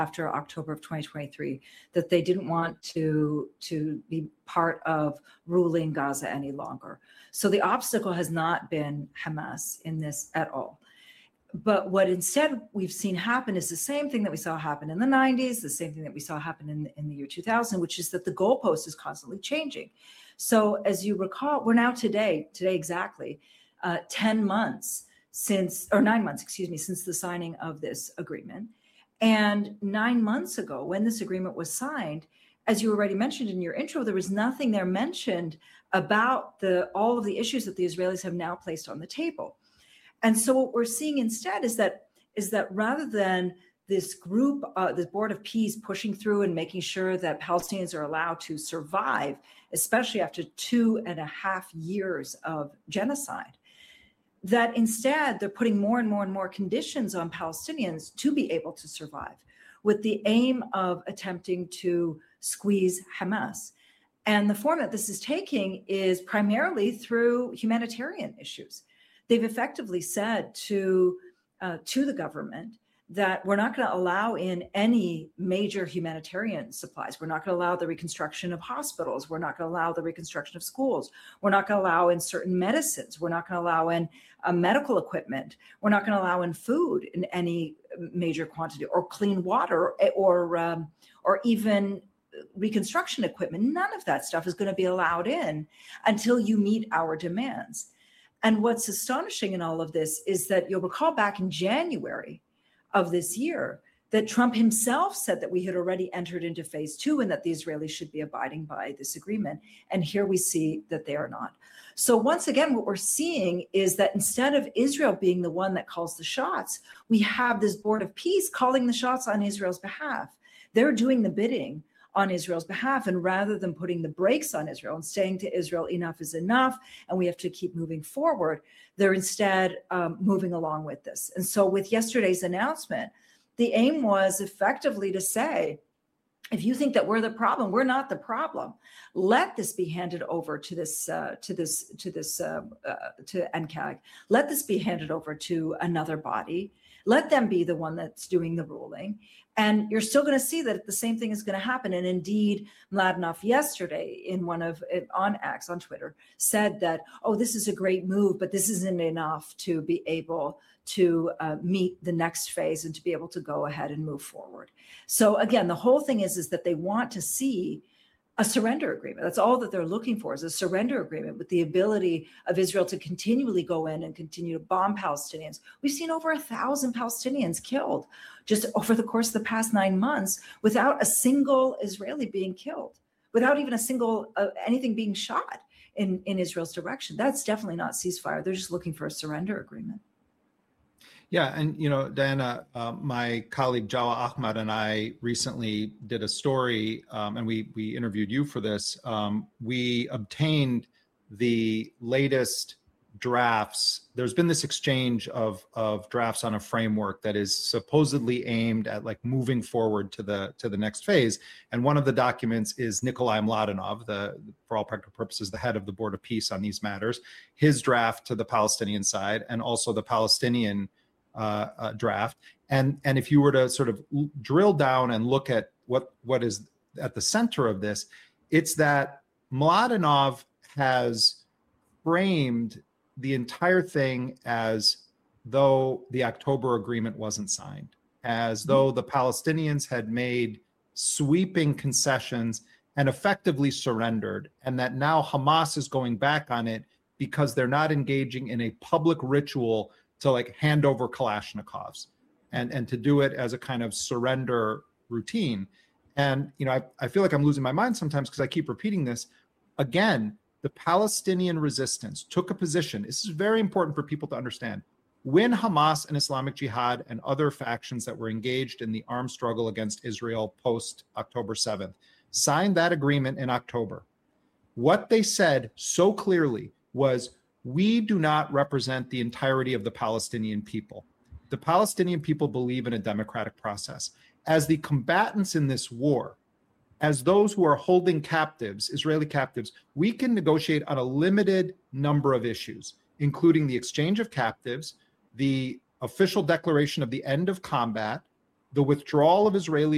after October of 2023, that they didn't want to be part of ruling Gaza any longer. So the obstacle has not been Hamas in this at all. But what instead we've seen happen is the same thing that we saw happen in the 90s, the same thing that we saw happen in the year 2000, which is that the goalpost is constantly changing. So as you recall, we're now today exactly 10 months since, or 9 months, excuse me, since the signing of this agreement. And 9 months ago, when this agreement was signed, as you already mentioned in your intro, there was nothing there mentioned about all of the issues that the Israelis have now placed on the table. And so what we're seeing instead is that rather than this group, this Board of Peace pushing through and making sure that Palestinians are allowed to survive, especially after 2.5 years of genocide, that instead they're putting more and more and more conditions on Palestinians to be able to survive, with the aim of attempting to squeeze Hamas. And the form that this is taking is primarily through humanitarian issues. They've effectively said to the government that we're not going to allow in any major humanitarian supplies. We're not going to allow the reconstruction of hospitals. We're not going to allow the reconstruction of schools. We're not going to allow in certain medicines. We're not going to allow in medical equipment. We're not going to allow in food in any major quantity, or clean water, or even reconstruction equipment. None of that stuff is going to be allowed in until you meet our demands. And what's astonishing in all of this is that you'll recall back in January of this year that Trump himself said that we had already entered into phase 2 and that the Israelis should be abiding by this agreement. And here we see that they are not. So once again, what we're seeing is that instead of Israel being the one that calls the shots, we have this Board of Peace calling the shots on Israel's behalf. They're doing the bidding on Israel's behalf. And rather than putting the brakes on Israel and saying to Israel, enough is enough, and we have to keep moving forward, they're instead moving along with this. And so with yesterday's announcement, the aim was effectively to say, if you think that we're the problem, we're not the problem. Let this be handed over to NCAG. Let this be handed over to another body. Let them be the one that's doing the ruling. And you're still going to see that the same thing is going to happen. And indeed, Mladenov yesterday on X, on Twitter, said that, oh, this is a great move, but this isn't enough to be able to meet the next phase and to be able to go ahead and move forward. So again, the whole thing is that they want to see a surrender agreement. That's all that they're looking for, is a surrender agreement with the ability of Israel to continually go in and continue to bomb Palestinians. We've seen over 1,000 Palestinians killed just over the course of the past 9 months without a single Israeli being killed, without even a single anything being shot in Israel's direction. That's definitely not ceasefire. They're just looking for a surrender agreement. Yeah, and Diana, my colleague Jawa Ahmad and I recently did a story, and we interviewed you for this. We obtained the latest drafts. There's been this exchange of drafts on a framework that is supposedly aimed at like moving forward to the next phase. And one of the documents is Nikolai Mladenov, for all practical purposes, the head of the Board of Peace on these matters, his draft to the Palestinian side, and also the Palestinian draft. And if you were to sort of drill down and look at what is at the center of this, it's that Mladenov has framed the entire thing as though the October agreement wasn't signed, as though the Palestinians had made sweeping concessions and effectively surrendered, and that now Hamas is going back on it because they're not engaging in a public ritual to like hand over Kalashnikovs and to do it as a kind of surrender routine. And, I feel like I'm losing my mind sometimes because I keep repeating this. Again, the Palestinian resistance took a position. This is very important for people to understand. When Hamas and Islamic Jihad and other factions that were engaged in the armed struggle against Israel post October 7th signed that agreement in October, what they said so clearly was, we do not represent the entirety of the Palestinian people. The Palestinian people believe in a democratic process. As the combatants in this war, as those who are holding captives, Israeli captives, we can negotiate on a limited number of issues, including the exchange of captives, the official declaration of the end of combat, the withdrawal of Israeli